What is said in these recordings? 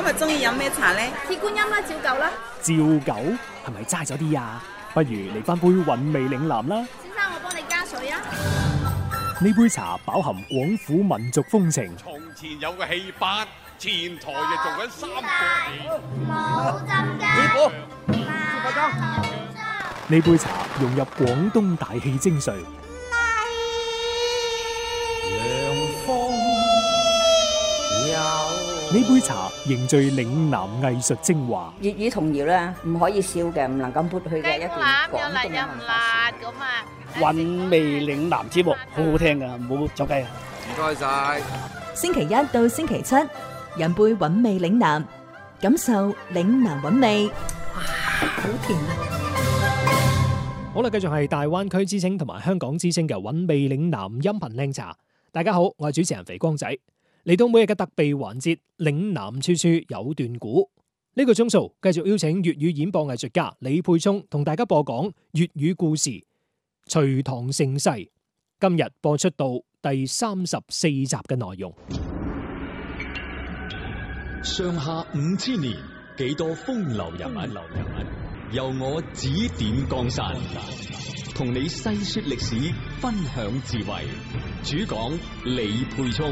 日中意飲咩茶呢？ 鐵觀音啦，照舊啦。 照舊係咪齋咗啲啊？不如嚟翻杯韻味嶺南啦。 先生，我幫你加水啊。 呢杯茶飽含廣府民族風情。 從前有個戲班，前台就做緊三個冇浸㗎。 呢杯茶融入廣東大氣精髓。呢杯茶凝聚嶺南藝術精華。 粵語童謠咧，唔可以少嘅，唔能夠抹去嘅一段廣東嘅文化史。 韻味嶺南節目好好聽噶，唔好走雞啊！ 唔該晒。 星期一到星期七，飲杯韻味嶺南，感受嶺南韻味。哇，好甜啊！ 好啦，繼續係大灣區之聲同埋香港之聲嘅韻味嶺南音頻靚茶。大家好，我係主持人肥光仔。嚟到每日嘅特備環節，嶺南處處有段古。呢個鐘數繼續邀請粵語演播藝術家李沛聰同大家播講粵語故事《隋唐盛世》。今日播出到第34集嘅內容。 上下5000年，幾多風流人物，由我指點江山，同你細說歷史，分享智慧。主講李沛聰。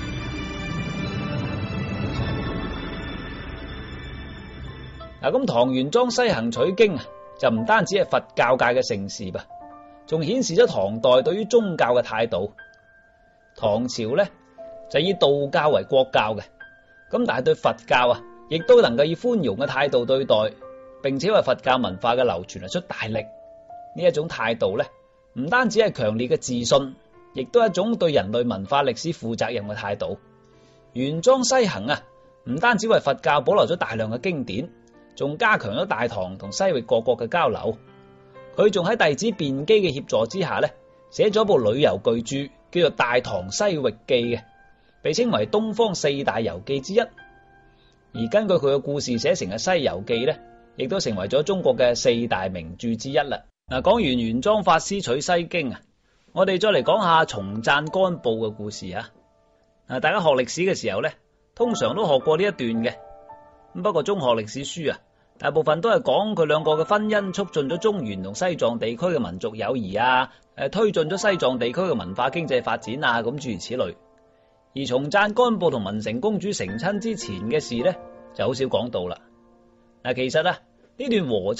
嗱，咁唐玄奘西行取經啊，就唔單止係佛教界嘅盛事噃，仲顯示咗唐代對於宗教嘅態度。唐朝咧就以道教為國教嘅，咁但係對佛教啊，亦都能夠以寬容嘅態度對待，並且為佛教文化嘅流傳出大力。呢一種態度咧，唔單止係強烈嘅自信，亦都係一種對人類文化歷史負責任嘅態度。玄奘西行啊，唔單止為佛教保留咗大量嘅經典，仲加強咗大唐同西域各國嘅交流。佢仲喺弟子辯機嘅協助之下咧，寫咗部旅遊巨著，叫做《大唐西域記》嘅，被稱為東方4大遊記之一。而根據佢嘅故事寫成嘅《西遊記》咧，亦都成為咗中國嘅4大名著之一啦。嗱，講完玄奘法師取西經啊，我哋再嚟講下松贊干布嘅故事啊。嗱，大家學歷史嘅時候咧，通常都學過呢一段嘅。不過中學歷史書啊，大部分都係講佢兩個嘅婚姻促進咗中原同西藏地區嘅民族友誼啊，推進咗西藏地區嘅文化經濟發展啊，咁諸如此類。而松贊干布同文成公主成親之前嘅事呢，就好少講到啦。嗱，其實啊，呢段和